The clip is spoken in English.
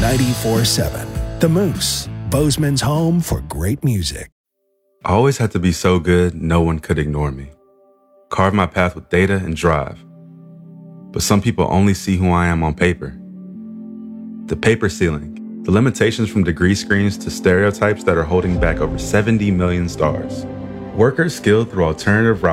94.7 The Moose, Bozeman's home for great music. I always had to be so good, no one could ignore me. Carve my path with data and drive. But some people only see who I am on paper. The paper ceiling, the limitations from degree screens to stereotypes that are holding back over 70 million stars. Workers skilled through alternative routes